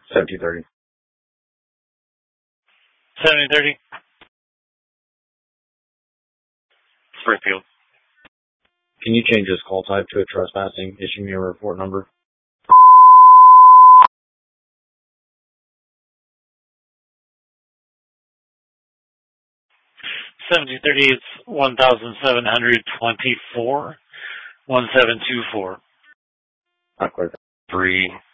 1730. 7030. Springfield. Can you change this call type to a trespassing? Issue me a report number. 1730 is 1724 1724. Not quite. 3